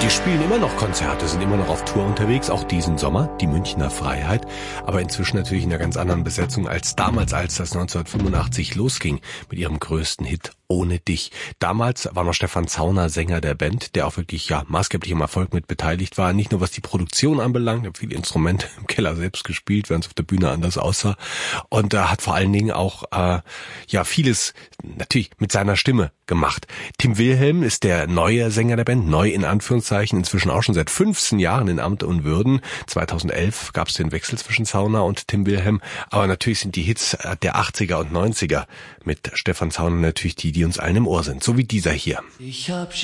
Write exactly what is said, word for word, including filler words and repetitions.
Die spielen immer noch Konzerte, sind immer noch auf Tour unterwegs, auch diesen Sommer, die Münchner Freiheit, aber inzwischen natürlich in einer ganz anderen Besetzung als damals, als das neunzehnhundertfünfundachtzig losging mit ihrem größten Hit Ohne dich. Damals war noch Stefan Zauner Sänger der Band, der auch wirklich ja maßgeblich im Erfolg mit beteiligt war, nicht nur was die Produktion anbelangt, er hat viele Instrumente im Keller selbst gespielt, während es auf der Bühne anders aussah, und er hat vor allen Dingen auch äh, ja vieles natürlich mit seiner Stimme gemacht. Tim Wilhelm ist der neue Sänger der Band, neu in Anführungszeichen, inzwischen auch schon seit fünfzehn Jahren in Amt und Würden. zweitausendelf gab es den Wechsel zwischen Zauner und Tim Wilhelm, aber natürlich sind die Hits der achtziger und neunziger mit Stefan Zauner natürlich die, die uns allen im Ohr sind, so wie dieser hier. Ich hab